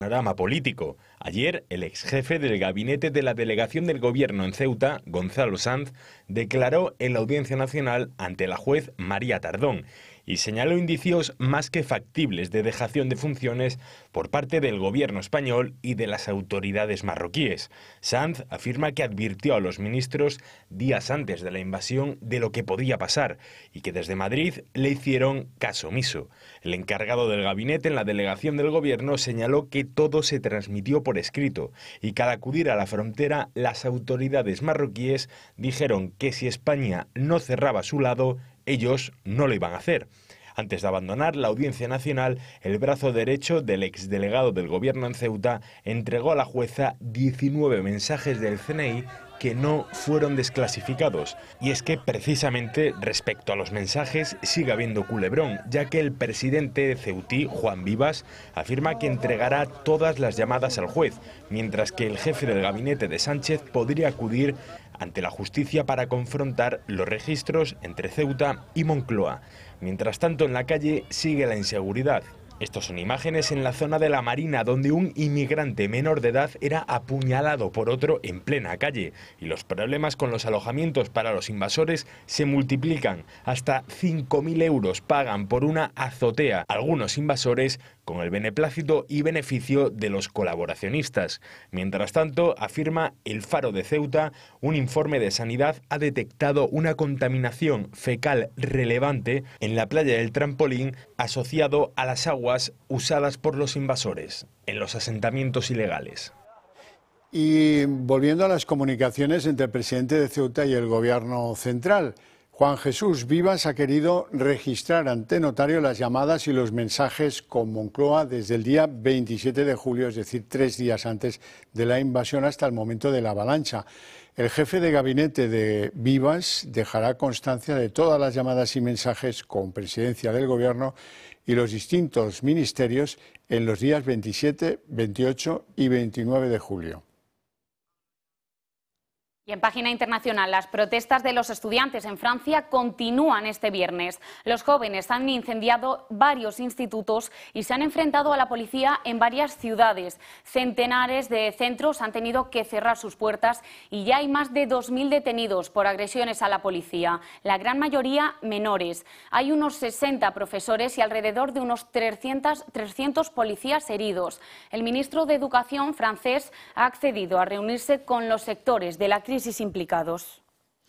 panorama político. Ayer, el ex jefe del gabinete de la delegación del gobierno en Ceuta, Gonzalo Sanz, declaró en la Audiencia Nacional ante la juez María Tardón y señaló indicios más que factibles de dejación de funciones por parte del gobierno español y de las autoridades marroquíes. Sanz afirma que advirtió a los ministros días antes de la invasión de lo que podía pasar y que desde Madrid le hicieron caso omiso. El encargado del gabinete en la delegación del gobierno señaló que todo se transmitió por escrito y que al acudir a la frontera las autoridades marroquíes dijeron que si España no cerraba su lado, ellos no lo iban a hacer. Antes de abandonar la Audiencia Nacional, el brazo derecho del exdelegado del gobierno en Ceuta entregó a la jueza 19 mensajes del CNI que no fueron desclasificados. Y es que precisamente respecto a los mensajes sigue habiendo culebrón, ya que el presidente ceutí, Juan Vivas, afirma que entregará todas las llamadas al juez, mientras que el jefe del gabinete de Sánchez podría acudir ante la justicia para confrontar los registros entre Ceuta y Moncloa. Mientras tanto, en la calle sigue la inseguridad. Estas son imágenes en la zona de la Marina, donde un inmigrante menor de edad era apuñalado por otro en plena calle. Y los problemas con los alojamientos para los invasores se multiplican. Hasta 5.000 euros pagan por una azotea algunos invasores con el beneplácito y beneficio de los colaboracionistas. Mientras tanto, afirma El Faro de Ceuta, un informe de sanidad ha detectado una contaminación fecal relevante en la playa del Trampolín asociado a las aguas usadas por los invasores en los asentamientos ilegales. Y volviendo a las comunicaciones entre el presidente de Ceuta y el gobierno central, Juan Jesús Vivas ha querido registrar ante notario las llamadas y los mensajes con Moncloa desde el día 27 de julio, es decir, 3 días antes de la invasión hasta el momento de la avalancha. El jefe de gabinete de Vivas dejará constancia de todas las llamadas y mensajes con presidencia del gobierno y los distintos ministerios en los días 27, 28 y 29 de julio. Y en página internacional, las protestas de los estudiantes en Francia continúan este viernes. Los jóvenes han incendiado varios institutos y se han enfrentado a la policía en varias ciudades. Centenares de centros han tenido que cerrar sus puertas y ya hay más de 2.000 detenidos por agresiones a la policía, la gran mayoría menores. Hay unos 60 profesores y alrededor de unos 300 policías heridos. El ministro de Educación francés ha accedido a reunirse con los sectores de la crisis implicados.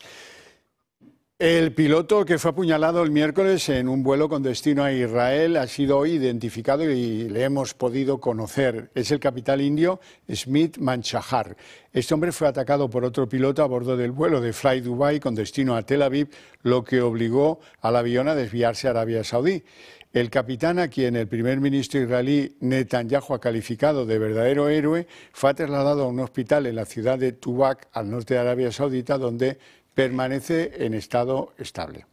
El piloto que fue apuñalado el miércoles en un vuelo con destino a Israel ha sido hoy identificado y le hemos podido conocer. Es el capitán indio Smith Manchahar. Este hombre fue atacado por otro piloto a bordo del vuelo de Fly Dubai con destino a Tel Aviv, lo que obligó al avión a desviarse a Arabia Saudí. El capitán, a quien el primer ministro israelí Netanyahu ha calificado de verdadero héroe, fue trasladado a un hospital en la ciudad de Tubac, al norte de Arabia Saudita, donde permanece en estado estable.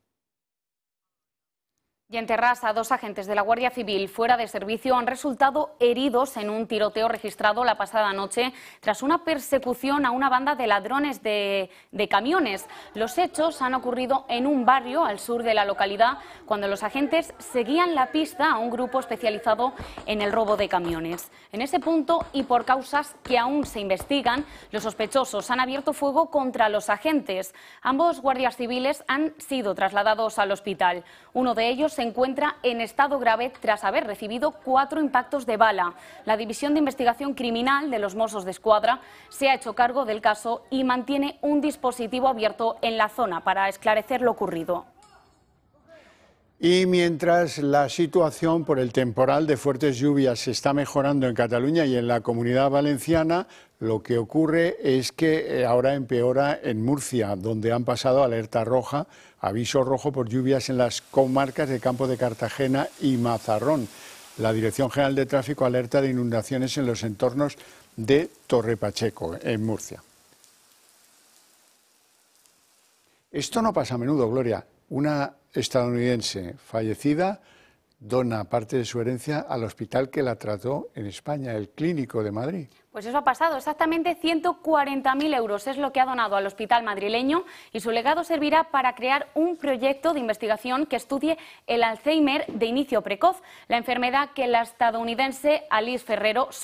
Y en Terrassa, 2 agentes de la Guardia Civil fuera de servicio han resultado heridos en un tiroteo registrado la pasada noche tras una persecución a una banda de ladrones de camiones. Los hechos han ocurrido en un barrio al sur de la localidad cuando los agentes seguían la pista a un grupo especializado en el robo de camiones. En ese punto, y por causas que aún se investigan, los sospechosos han abierto fuego contra los agentes. Ambos guardias civiles han sido trasladados al hospital. Uno de ellos se encuentra en estado grave tras haber recibido 4 impactos de bala. La División de Investigación Criminal de los Mossos d'Esquadra se ha hecho cargo del caso y mantiene un dispositivo abierto en la zona para esclarecer lo ocurrido. Y mientras la situación por el temporal de fuertes lluvias se está mejorando en Cataluña y en la Comunidad Valenciana, lo que ocurre es que ahora empeora en Murcia, donde han pasado alerta roja, aviso rojo por lluvias en las comarcas de Campo de Cartagena y Mazarrón. La Dirección General de Tráfico alerta de inundaciones en los entornos de Torre Pacheco, en Murcia. Esto no pasa a menudo, Gloria. Una estadounidense fallecida dona parte de su herencia al hospital que la trató en España, el Clínico de Madrid. Pues eso ha pasado, exactamente 140.000 euros es lo que ha donado al hospital madrileño y su legado servirá para crear un proyecto de investigación que estudie el Alzheimer de inicio precoz, la enfermedad que la estadounidense Alice Ferrero